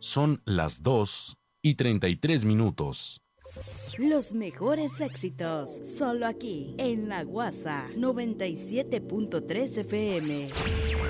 Son las 2:33. Los mejores éxitos, solo aquí, en La Guasa 97.3 FM.